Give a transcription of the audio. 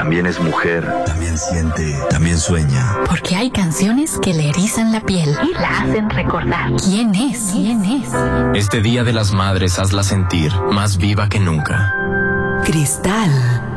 también es mujer, también siente, también sueña. Porque hay canciones que le erizan la piel y la hacen recordar. ¿Quién es? ¿Quién es? Este Día de las Madres hazla sentir más viva que nunca. Cristal.